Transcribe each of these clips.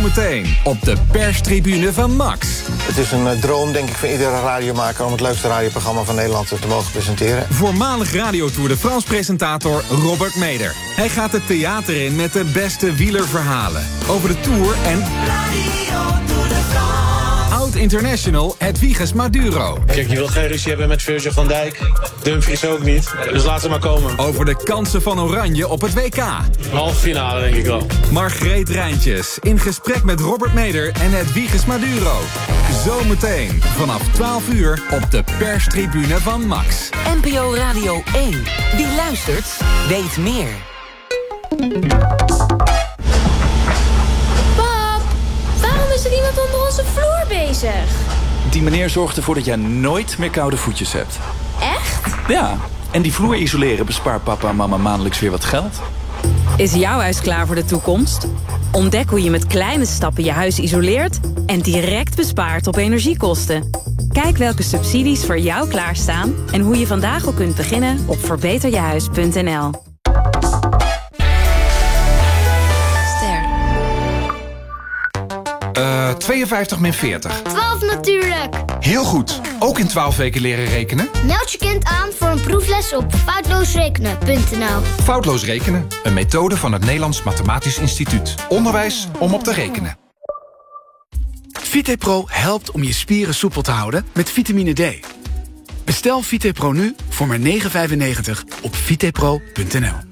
Zometeen op de perstribune van Max. Het is een droom, denk ik, van iedere radiomaker om het leukste radioprogramma van Nederland te mogen presenteren. Voormalig radiotour de France-presentator Robert Meder. Hij gaat het theater in met de beste wielerverhalen over de Tour en oud-international Hedwiges Maduro. Kijk, je wilt geen ruzie hebben met Virgil van Dijk. Dumfries ook niet. Dus laat ze maar komen. Over de kansen van Oranje op het WK. Halve finale, denk ik wel. Margreet Rijntjes in gesprek met Robert Meder en Hedwiges Maduro. Zometeen vanaf 12 uur op de perstribune van Max. NPO Radio 1. Wie luistert, weet meer. Pap, waarom is er iemand onder onze vloer bezig? Die meneer zorgt ervoor dat jij nooit meer koude voetjes hebt. Echt? Ja, en die vloer isoleren bespaart papa en mama maandelijks weer wat geld. Is jouw huis klaar voor de toekomst? Ontdek hoe je met kleine stappen je huis isoleert en direct bespaart op energiekosten. Kijk welke subsidies voor jou klaarstaan en hoe je vandaag al kunt beginnen op verbeterjehuis.nl. 52 min 40. 12 natuurlijk. Heel goed. Ook in 12 weken leren rekenen? Meld je kind aan voor een proefles op foutloosrekenen.nl. Foutloos rekenen. Een methode van het Nederlands Mathematisch Instituut. Onderwijs om op te rekenen. VitePro helpt om je spieren soepel te houden met vitamine D. Bestel VitePro nu voor maar €9,95 op vitepro.nl.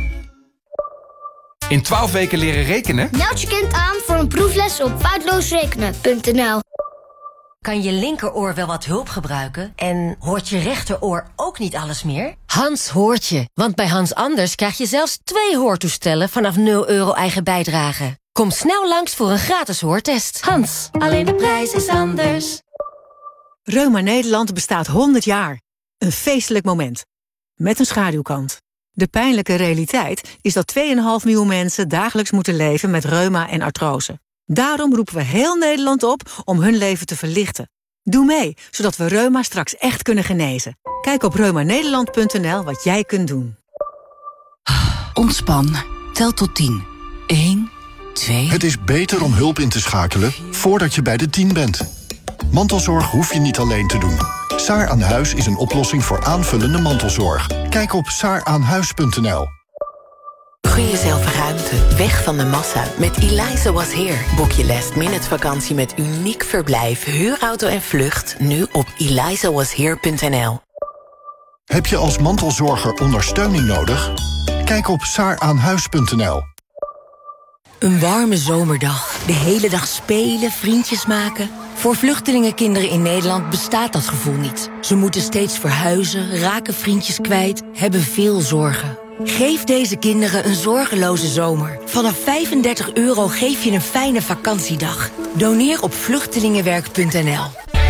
In 12 weken leren rekenen? Meld je kind aan voor een proefles op foutloosrekenen.nl. Kan je linkeroor wel wat hulp gebruiken? En hoort je rechteroor ook niet alles meer? Hans hoort je, want bij Hans Anders krijg je zelfs 2 hoortoestellen vanaf €0 eigen bijdrage. Kom snel langs voor een gratis hoortest. Hans, alleen de prijs is anders. Reuma Nederland bestaat 100 jaar. Een feestelijk moment. Met een schaduwkant. De pijnlijke realiteit is dat 2,5 miljoen mensen dagelijks moeten leven met reuma en artrose. Daarom roepen we heel Nederland op om hun leven te verlichten. Doe mee, zodat we reuma straks echt kunnen genezen. Kijk op reumanederland.nl wat jij kunt doen. Ontspan. Tel tot 10. 1, 2... Het is beter om hulp in te schakelen voordat je bij de 10 bent. Mantelzorg hoef je niet alleen te doen. Saar aan Huis is een oplossing voor aanvullende mantelzorg. Kijk op saaraanhuis.nl. Gun jezelf ruimte, weg van de massa. Met Eliza Was Here boek je last-minute vakantie met uniek verblijf, huurauto en vlucht. Nu op elizawashere.nl. Heb je als mantelzorger ondersteuning nodig? Kijk op saaraanhuis.nl. Een warme zomerdag. De hele dag spelen, vriendjes maken. Voor vluchtelingenkinderen in Nederland bestaat dat gevoel niet. Ze moeten steeds verhuizen, raken vriendjes kwijt, hebben veel zorgen. Geef deze kinderen een zorgeloze zomer. Vanaf €35 geef je een fijne vakantiedag. Doneer op vluchtelingenwerk.nl.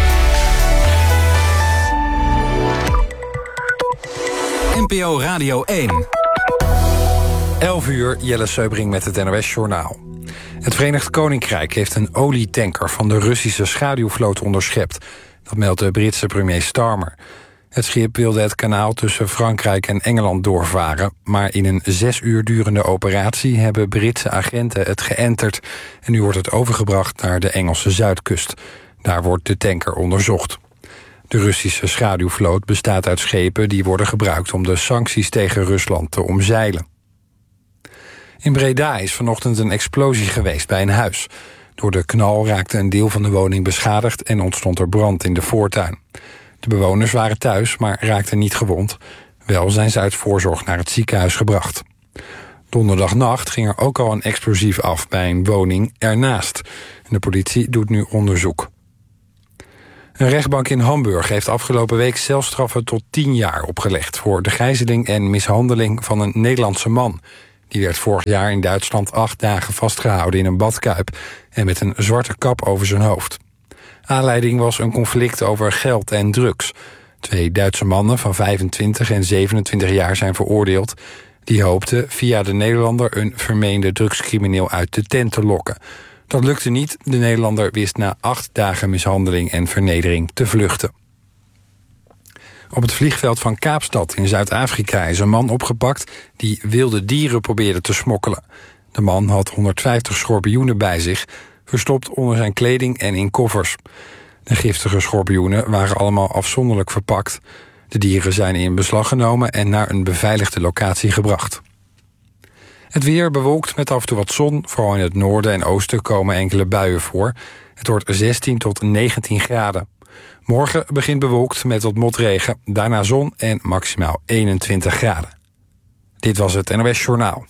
NPO Radio 1. 11 uur, Jelle Seubring met het NOS-journaal. Het Verenigd Koninkrijk heeft een olietanker van de Russische schaduwvloot onderschept. Dat meldt de Britse premier Starmer. Het schip wilde het kanaal tussen Frankrijk en Engeland doorvaren, maar in een 6 uur durende operatie hebben Britse agenten het geënterd en nu wordt het overgebracht naar de Engelse zuidkust. Daar wordt de tanker onderzocht. De Russische schaduwvloot bestaat uit schepen die worden gebruikt om de sancties tegen Rusland te omzeilen. In Breda is vanochtend een explosie geweest bij een huis. Door de knal raakte een deel van de woning beschadigd en ontstond er brand in de voortuin. De bewoners waren thuis, maar raakten niet gewond. Wel zijn ze uit voorzorg naar het ziekenhuis gebracht. Donderdagnacht ging er ook al een explosief af bij een woning ernaast. De politie doet nu onderzoek. Een rechtbank in Hamburg heeft afgelopen week celstraffen tot 10 jaar opgelegd voor de gijzeling en mishandeling van een Nederlandse man. Die werd vorig jaar in Duitsland 8 dagen vastgehouden in een badkuip en met een zwarte kap over zijn hoofd. Aanleiding was een conflict over geld en drugs. 2 Duitse mannen van 25 en 27 jaar zijn veroordeeld. Die hoopten via de Nederlander een vermeende drugscrimineel uit de tent te lokken. Dat lukte niet. De Nederlander wist na 8 dagen mishandeling en vernedering te vluchten. Op het vliegveld van Kaapstad in Zuid-Afrika is een man opgepakt die wilde dieren probeerde te smokkelen. De man had 150 schorpioenen bij zich. verstopt onder zijn kleding en in koffers. De giftige schorpioenen waren allemaal afzonderlijk verpakt. De dieren zijn in beslag genomen en naar een beveiligde locatie gebracht. Het weer bewolkt met af en toe wat zon. Vooral in het noorden en oosten komen enkele buien voor. Het wordt 16 tot 19 graden. Morgen begint bewolkt met wat motregen, daarna zon en maximaal 21 graden. Dit was het NOS Journaal.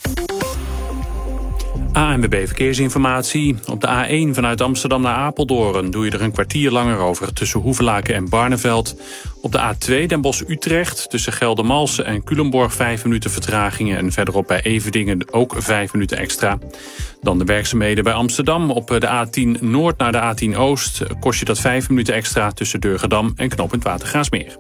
ANWB Verkeersinformatie. Op de A1 vanuit Amsterdam naar Apeldoorn doe je er een kwartier langer over tussen Hoevelaken en Barneveld. Op de A2 Den Bosch-Utrecht tussen Geldermalsen en Culemborg 5 minuten vertragingen en verderop bij Everdingen ook 5 minuten extra. Dan de werkzaamheden bij Amsterdam. Op de A10 Noord naar de A10 Oost kost je dat 5 minuten extra tussen Durgedam en knooppunt Watergraafsmeer.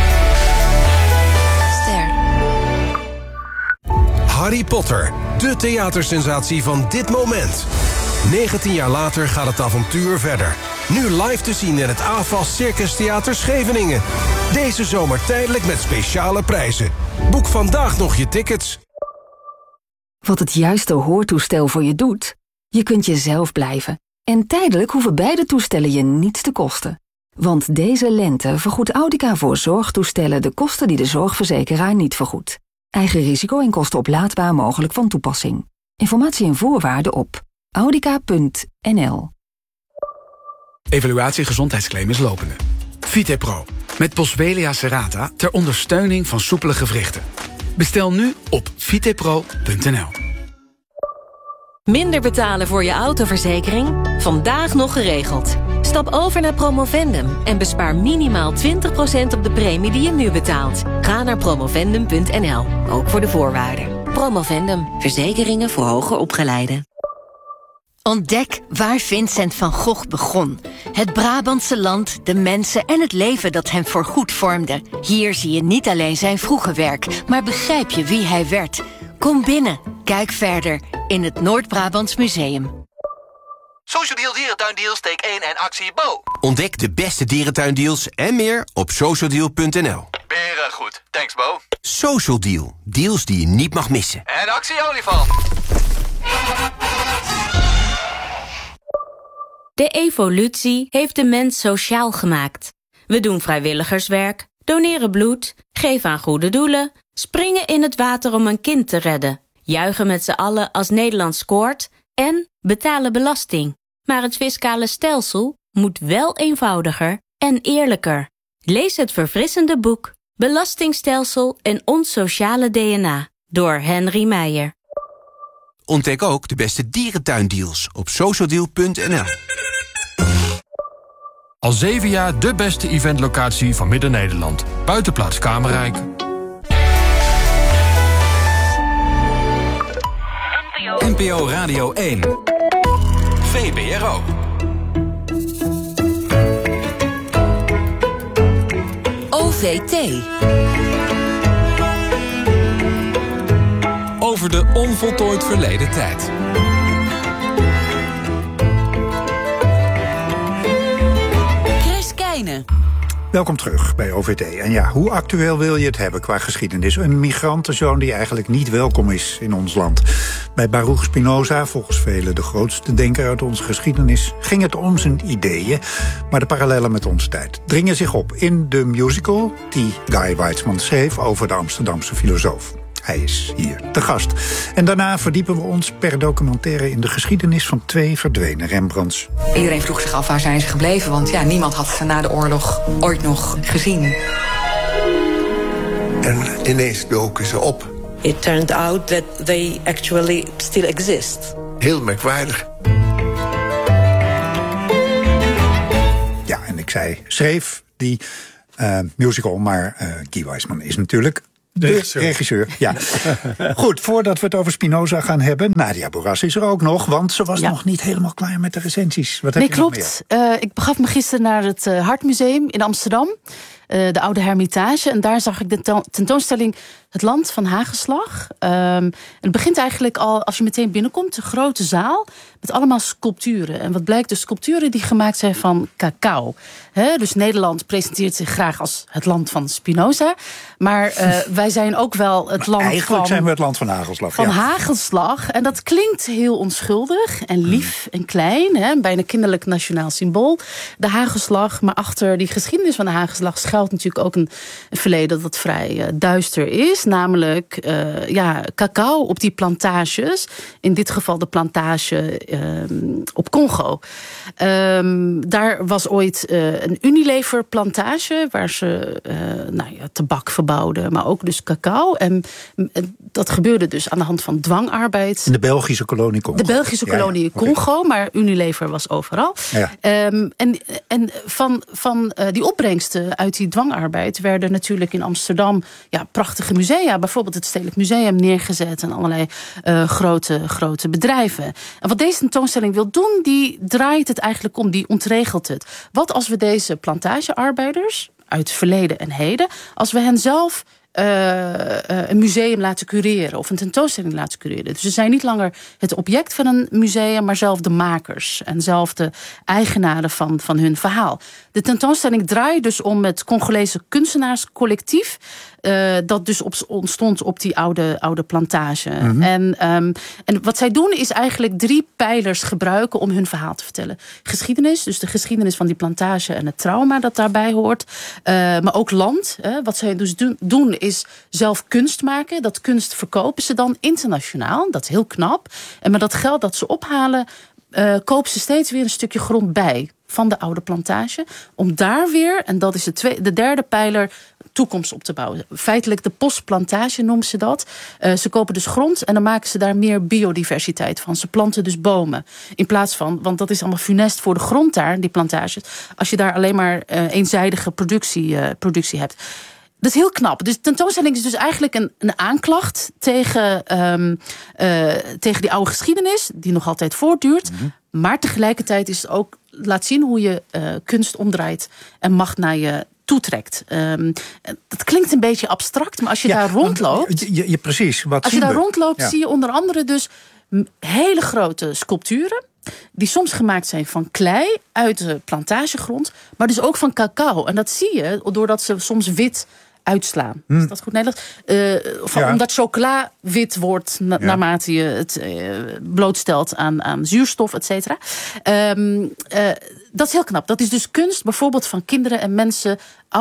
Harry Potter, de theatersensatie van dit moment. 19 jaar later gaat het avontuur verder. Nu live te zien in het AFAS Circus Theater Scheveningen. Deze zomer tijdelijk met speciale prijzen. Boek vandaag nog je tickets. Wat het juiste hoortoestel voor je doet? Je kunt jezelf blijven. En tijdelijk hoeven beide toestellen je niets te kosten. Want deze lente vergoedt Audica voor zorgtoestellen de kosten die de zorgverzekeraar niet vergoedt. Eigen risico en kosten oplaadbaar mogelijk van toepassing. Informatie en voorwaarden op audica.nl. Evaluatie gezondheidsclaim is lopende. VitePro, met Boswellia serrata ter ondersteuning van soepele gewrichten. Bestel nu op vitepro.nl. Minder betalen voor je autoverzekering? Vandaag nog geregeld. Stap over naar Promovendum en bespaar minimaal 20% op de premie die je nu betaalt. Ga naar promovendum.nl, ook voor de voorwaarden. Promovendum, verzekeringen voor hoger opgeleiden. Ontdek waar Vincent van Gogh begon. Het Brabantse land, de mensen en het leven dat hem voorgoed vormde. Hier zie je niet alleen zijn vroege werk, maar begrijp je wie hij werd. Kom binnen, kijk verder in het Noord-Brabants Museum. Social Deal Dierentuindeals, take 1 en actie Bo. Ontdek de beste dierentuindeals en meer op socialdeal.nl. Beren goed, thanks Bo. Social Deal, deals die je niet mag missen. En actie olifant. De evolutie heeft de mens sociaal gemaakt. We doen vrijwilligerswerk, doneren bloed, geven aan goede doelen, springen in het water om een kind te redden, juichen met z'n allen als Nederland scoort en betalen belasting. Maar het fiscale stelsel moet wel eenvoudiger en eerlijker. Lees het verfrissende boek Belastingstelsel en ons sociale DNA door Henry Meijer. Ontdek ook de beste dierentuindeals op socialdeal.nl. Al 7 jaar de beste eventlocatie van Midden-Nederland. Buitenplaats Kamerrijk. NPO Radio 1. VPRO. OVT. Over de onvoltooid verleden tijd. Chris Keijne. Welkom terug bij OVT. En ja, hoe actueel wil je het hebben qua geschiedenis? Een migrantenzoon die eigenlijk niet welkom is in ons land. Bij Baruch Spinoza, volgens velen de grootste denker uit onze geschiedenis, ging het om zijn ideeën. Maar de parallellen met onze tijd dringen zich op in de musical die Guy Weitzman schreef over de Amsterdamse filosoof. Hij is hier te gast. En daarna verdiepen we ons per documentaire in de geschiedenis van 2 verdwenen Rembrandts. Iedereen vroeg zich af waar zijn ze gebleven, want ja, niemand had ze na de oorlog ooit nog gezien. En ineens doken ze op. It turned out that they actually still exist. Heel merkwaardig. Ja, en ik schreef die musical, maar Guy Weitzman is natuurlijk de regisseur. Ja. Goed, voordat we het over Spinoza gaan hebben, Nadia Bourras is er ook nog, want ze was nog niet helemaal klaar met de recensies. Wat heb je klopt. Ik begaf me gisteren naar het Hartmuseum in Amsterdam, de oude Hermitage, en daar zag ik de tentoonstelling het land van hagelslag. Het begint eigenlijk al als je meteen binnenkomt. Een grote zaal met allemaal sculpturen. En wat blijkt, de sculpturen die gemaakt zijn van cacao. Dus Nederland presenteert zich graag als het land van Spinoza. Maar wij zijn ook wel het land eigenlijk zijn we het land van hagelslag. Van hagelslag. En dat klinkt heel onschuldig en lief en klein. Bijna kinderlijk nationaal symbool. De hagelslag. Maar achter die geschiedenis van de hagelslag schuilt natuurlijk ook een verleden dat vrij duister is. Namelijk cacao op die plantages. In dit geval de plantage op Congo. Daar was ooit een Unilever plantage waar ze tabak verbouwden, maar ook dus cacao. En dat gebeurde dus aan de hand van dwangarbeid. In de Belgische kolonie Congo. De Belgische kolonie Congo, maar Unilever was overal. Ja. En van die opbrengsten uit die dwangarbeid werden natuurlijk in Amsterdam prachtige musea, bijvoorbeeld het Stedelijk Museum, neergezet en allerlei grote bedrijven. En wat deze tentoonstelling wil doen, die draait het eigenlijk om, die ontregelt het. Wat als we deze plantagearbeiders uit verleden en heden, als we hen zelf een museum laten cureren of een tentoonstelling laten cureren. Dus ze zijn niet langer het object van een museum, maar zelf de makers en zelf de eigenaren van hun verhaal. De tentoonstelling draait dus om het Congolese kunstenaarscollectief dat dus ontstond op die oude plantage. Mm-hmm. En wat zij doen is eigenlijk 3 pijlers gebruiken om hun verhaal te vertellen. Geschiedenis, dus de geschiedenis van die plantage en het trauma dat daarbij hoort. Maar ook land. Wat zij dus doen is zelf kunst maken. Dat kunst verkopen ze dan internationaal. Dat is heel knap. En met dat geld dat ze ophalen, kopen ze steeds weer een stukje grond bij van de oude plantage. Om daar weer, en dat is de derde pijler, toekomst op te bouwen. Feitelijk de postplantage noemen ze dat. Ze kopen dus grond en dan maken ze daar meer biodiversiteit van. Ze planten dus bomen. In plaats van, want dat is allemaal funest voor de grond daar, die plantages. Als je daar alleen maar eenzijdige productie hebt. Dat is heel knap. Dus de tentoonstelling is dus eigenlijk een aanklacht tegen die oude geschiedenis, die nog altijd voortduurt. Mm-hmm. Maar tegelijkertijd is het ook, laat zien hoe je kunst omdraait en macht naar je toetrekt. Dat klinkt een beetje abstract, maar als je daar rondloopt, precies. Als je daar rondloopt, zie je onder andere dus hele grote sculpturen, die soms gemaakt zijn van klei uit de plantagegrond, maar dus ook van cacao. En dat zie je doordat ze soms wit uitslaan. Is dat goed Nederlands? Omdat chocola wit wordt naarmate je het blootstelt aan zuurstof, et cetera. Dat is heel knap. Dat is dus kunst bijvoorbeeld van kinderen en mensen,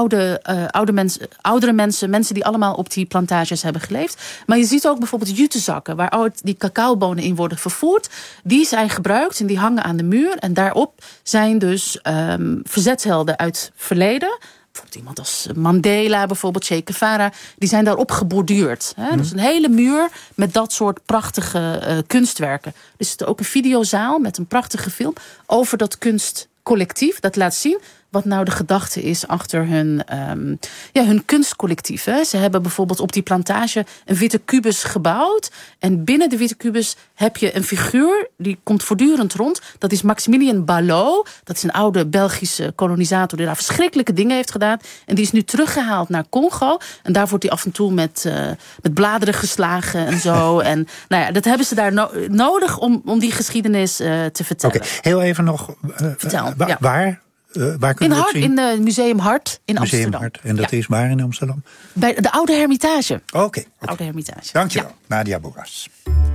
oudere mensen die allemaal op die plantages hebben geleefd. Maar je ziet ook bijvoorbeeld jutezakken waar die cacaobonen in worden vervoerd. Die zijn gebruikt en die hangen aan de muur. En daarop zijn dus verzetshelden uit het verleden. Bijvoorbeeld iemand als Mandela, bijvoorbeeld Che Guevara, die zijn daarop geborduurd. Dus een hele muur met dat soort prachtige kunstwerken. Er is ook een videozaal met een prachtige film over dat kunstcollectief. Dat laat zien wat nou de gedachte is achter hun kunstcollectief. Ze hebben bijvoorbeeld op die plantage een witte kubus gebouwd. En binnen de witte kubus heb je een figuur, die komt voortdurend rond. Dat is Maximilien Ballot. Dat is een oude Belgische kolonisator die daar verschrikkelijke dingen heeft gedaan. En die is nu teruggehaald naar Congo. En daar wordt hij af en toe met bladeren geslagen en zo. En dat hebben ze daar nodig om die geschiedenis te vertellen. Oké, heel even nog. Vertel, waar? Waar kunnen we het zien? In het Museum Hart in Amsterdam. Hart. En dat is waar in Amsterdam? Bij de Oude Hermitage. Oké. Oude Hermitage. Dankjewel, Nadia Boeras.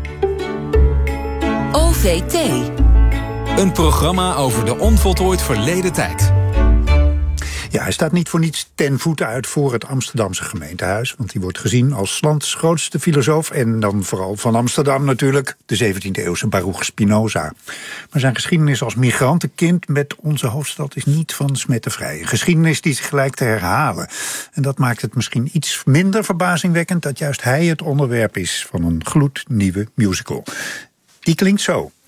OVT. Een programma over de onvoltooid verleden tijd. Ja, hij staat niet voor niets ten voeten uit voor het Amsterdamse gemeentehuis. Want die wordt gezien als 's lands grootste filosoof. En dan vooral van Amsterdam natuurlijk, de 17e-eeuwse Baruch Spinoza. Maar zijn geschiedenis als migrantenkind met onze hoofdstad is niet van smettenvrij. Een geschiedenis die zich lijkt te herhalen. En dat maakt het misschien iets minder verbazingwekkend dat juist hij het onderwerp is van een gloednieuwe musical. Die klinkt zo.